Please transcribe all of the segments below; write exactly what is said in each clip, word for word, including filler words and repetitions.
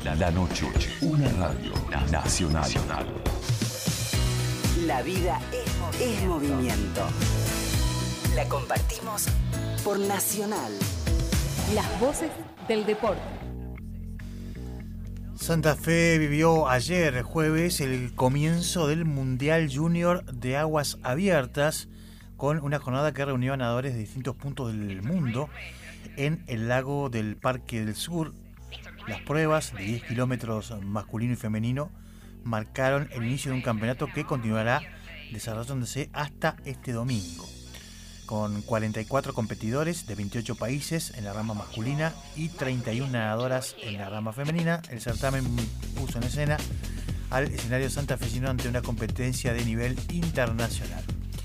La noche, una radio nacional. La vida es, es movimiento. La compartimos por Nacional. Las voces del deporte. Santa Fe vivió ayer, jueves, el comienzo del Mundial Junior de Aguas Abiertas, con una jornada que reunió a nadadores de distintos puntos del mundo en el lago del Parque del Sur. Las pruebas de diez kilómetros masculino y femenino marcaron el inicio de un campeonato que continuará desarrollándose hasta este domingo, con cuarenta y cuatro competidores de veintiocho países en la rama masculina y treinta y una nadadoras en la rama femenina. El certamen puso en escena al escenario santafesino ante una competencia de nivel internacional.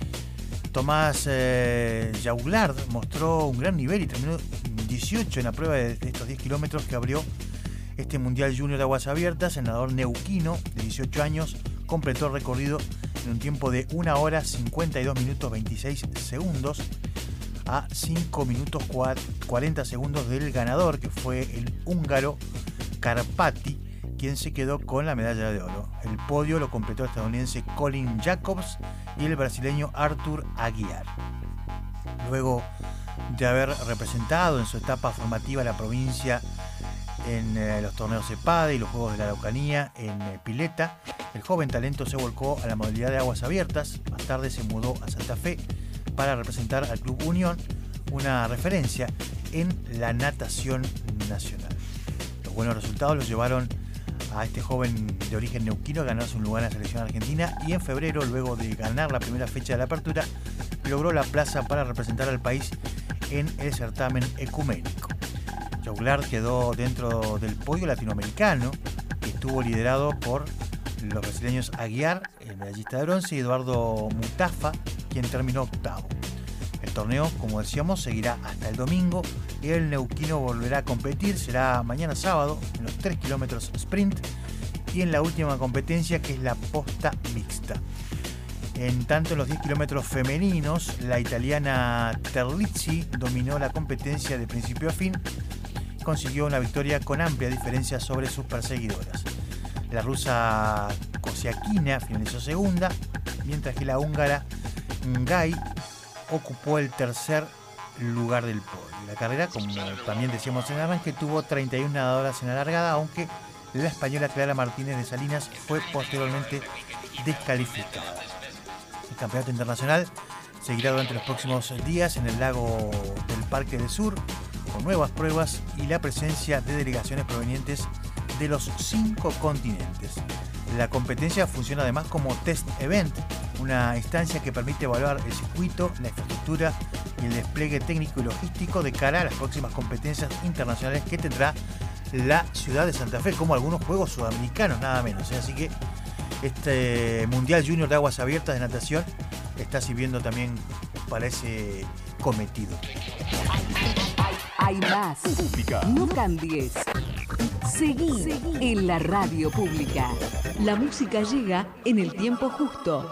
Tomás eh, Jaulard mostró un gran nivel y terminó dieciocho en la prueba de estos diez kilómetros que abrió este Mundial Junior de Aguas Abiertas. El nadador neuquino de dieciocho años completó el recorrido en un tiempo de una hora cincuenta y dos minutos veintiséis segundos a cinco minutos cuarenta segundos del ganador, que fue el húngaro Karpati, quien se quedó con la medalla de oro. El podio lo completó el estadounidense Colin Jacobs y el brasileño Arthur Aguiar. Luego de haber representado en su etapa formativa la provincia en eh, los torneos CEPADE y los Juegos de la Araucanía en eh, pileta, el joven talento se volcó a la modalidad de aguas abiertas. Más tarde se mudó a Santa Fe para representar al Club Unión, una referencia en la natación nacional. Los buenos resultados los llevaron a este joven de origen neuquino a ganarse un lugar en la selección argentina, y en febrero, luego de ganar la primera fecha de la apertura, logró la plaza para representar al país en el certamen ecuménico. Jaulard quedó dentro del podio latinoamericano, que estuvo liderado por los brasileños Aguiar, el medallista de bronce, y Eduardo Mutafa, quien terminó octavo. El torneo, como decíamos, seguirá hasta el domingo y el neuquino volverá a competir. Será mañana sábado en los tres kilómetros sprint y en la última competencia, que es la posta mixta. En tanto, en los diez kilómetros femeninos, la italiana Terlizzi dominó la competencia de principio a fin. Consiguió una victoria con amplia diferencia sobre sus perseguidoras. La rusa Kosiakina finalizó segunda, mientras que la húngara Ngai ocupó el tercer lugar del podio. La carrera, como también decíamos en el arranque, tuvo treinta y una nadadoras en la largada, aunque la española Clara Martínez de Salinas fue posteriormente descalificada. El campeonato internacional seguirá durante los próximos días en el lago del Parque del Sur, con nuevas pruebas y la presencia de delegaciones provenientes de los cinco continentes. La competencia funciona además como test event, una instancia que permite evaluar el circuito, la infraestructura y el despliegue técnico y logístico de cara a las próximas competencias internacionales que tendrá la ciudad de Santa Fe, como algunos Juegos Sudamericanos, nada menos. Así que este Mundial Junior de Aguas Abiertas de natación está sirviendo también para ese cometido. Hay más. No cambies. Seguí en la radio pública. La música llega en el tiempo justo.